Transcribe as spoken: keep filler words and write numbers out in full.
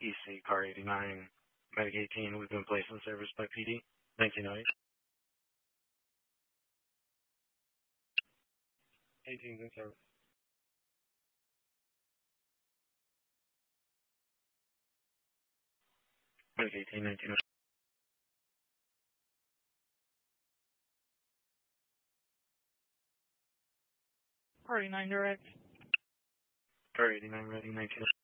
E C Car eighty-nine, Medic eighteen, we've been placed in service by P D. nineteen oh eight. eighteen's in service. Medic eighteen, nineteen oh eight. Car eighty-nine direct. Car eighty-nine ready, nineteen oh eight.